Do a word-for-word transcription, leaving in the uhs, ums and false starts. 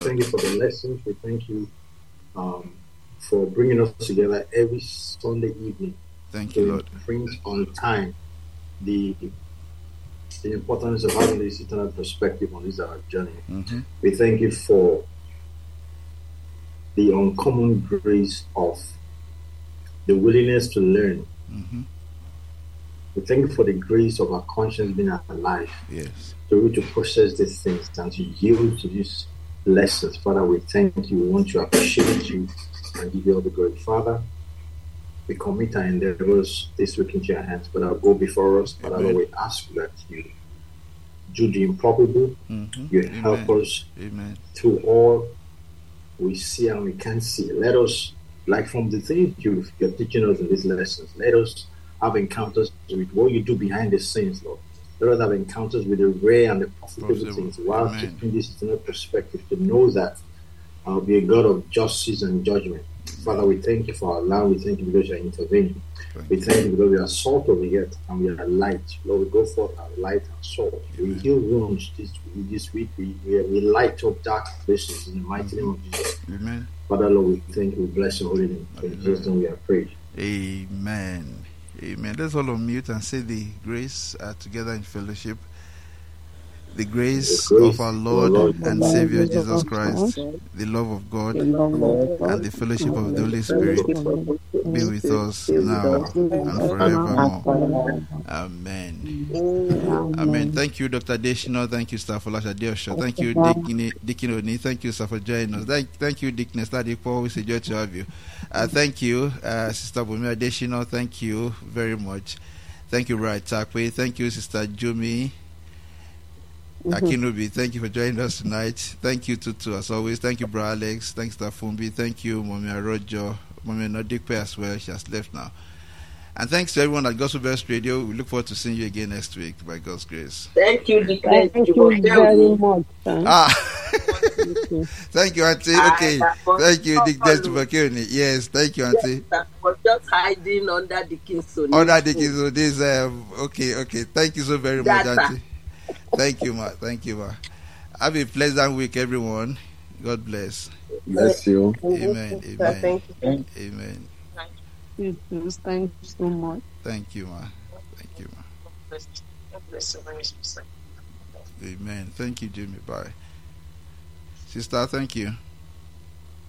thank you for the lessons. We thank you um, for bringing us together every Sunday evening. Thank you, Lord. Brings on time the the importance of having this eternal perspective on this our journey. Mm-hmm. We thank you for the uncommon grace of the willingness to learn. Mm-hmm. We thank you for the grace of our conscience being alive. Yes. To be able to process these things and to yield to these lessons. Father, we thank you. We want to appreciate you and give you all the glory. Father, we commit our endeavors this week into your hands, but I'll go before us. But Lord, we ask that you do the improbable. Mm-hmm. You Amen. help us Amen. through all we see and we can't see. Let us, like from the things you, you're teaching us in these lessons, let us have encounters with what you do behind the scenes, Lord. Let us have encounters with the rare and the profitable Possible. things while Amen. keeping this eternal perspective to know that I'll be a God of justice and judgment. Father, we thank you for our land. We thank you because you are intervening. Thank We you. thank you because we are salt of the earth and we are light. Lord, we go forth our light and salt. We Amen. heal wounds this, this week. We, we, we light up dark places in the mighty name of Jesus. Amen. Father, Lord, we thank you. We bless your holy name. In Jesus' name we are prayed. Amen. Amen. Let's all unmute and say the grace uh, together in fellowship. The grace, The grace of our of Lord, our Lord and Lord Savior Jesus Jesus Christ, Christ, the love of God, the love of God, and the fellowship of the Holy and Spirit the Holy be Spirit, with us be with now us and now and forevermore. forever. Amen. Amen. Amen. Thank you, Doctor Deshino. Thank you, Staff Olasha Deosho. Thank you, Dickin Dickin Oni. Thank you, sir, for joining us. Thank, thank you, Dick Nestadi. Always a joy to have you. Uh, thank you, uh, Sister Bumia Deshino. Thank you very much. Thank you, Brad Takwe. Thank you, Sister Jumi Akinobi. Thank you for joining us tonight. Thank you, Tutu, as always. Thank you, Bro Alex. Thanks, Sister Fumbi. Thank you, Momia Rojo. Momia Nodikpe as well. She has left now. And thanks to everyone at Gospel Best Radio. We look forward to seeing you again next week by God's grace. Thank you, Dick. Thank You you must tell very me. much, sir. Ah, Thank you. thank you, Auntie. I Okay. was Thank you, Dick follow. Desubakirni. Yes, thank you, Yes, Auntie. I was just hiding under the Kingston. Other Dick is on this. Um, okay, okay. Thank you so very much, Data. Auntie. Thank you, ma. Thank you, ma. Have a pleasant week, everyone. God bless. Bless you. Amen. Amen. Thank you. Amen. Yes, yes, thank you so much. Thank you, ma. Thank you, ma. Amen. Thank you, Jimmy. Bye. Sister, thank you.